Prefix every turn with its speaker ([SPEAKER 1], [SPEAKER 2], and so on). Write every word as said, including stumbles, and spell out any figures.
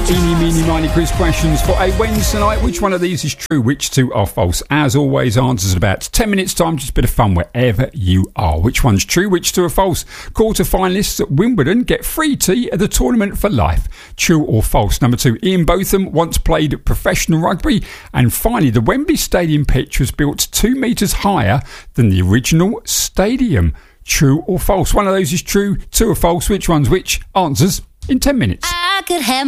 [SPEAKER 1] Eeny, meeny, miny quiz questions for a Wednesday night. Which one of these is true? Which two are false? As always, answers in about ten minutes time. Just a bit of fun wherever you are. Which one's true? Which two are false? Quarter finalists at Wimbledon get free tea at the tournament for life. True or false? Number two, Ian Botham once played professional rugby. And finally, the Wembley Stadium pitch was built two metres higher than the original stadium. True or false? One of those is true, two are false. Which one's which? Answers in ten minutes.
[SPEAKER 2] I could have